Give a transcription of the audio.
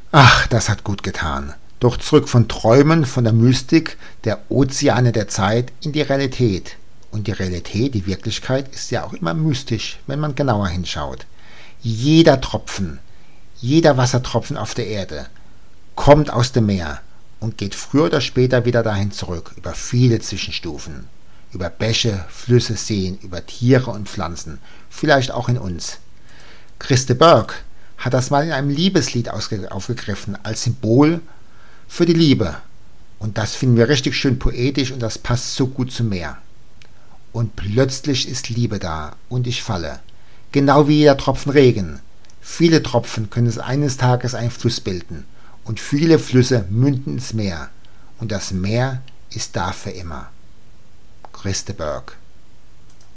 Ach, das hat gut getan. Doch zurück von Träumen, von der Mystik, der Ozeane der Zeit in die Realität. Und die Realität, die Wirklichkeit, ist ja auch immer mystisch, wenn man genauer hinschaut. Jeder Tropfen, jeder Wassertropfen auf der Erde kommt aus dem Meer und geht früher oder später wieder dahin zurück, über viele Zwischenstufen. Über Bäche, Flüsse, Seen, über Tiere und Pflanzen, vielleicht auch in uns. Christe Burke hat das mal in einem Liebeslied aufgegriffen, als Symbol für die Liebe. Und das finden wir richtig schön poetisch und das passt so gut zum Meer. Und plötzlich ist Liebe da und ich falle. Genau wie jeder Tropfen Regen. Viele Tropfen können es eines Tages einen Fluss bilden. Und viele Flüsse münden ins Meer. Und das Meer ist da für immer. Christe Burke.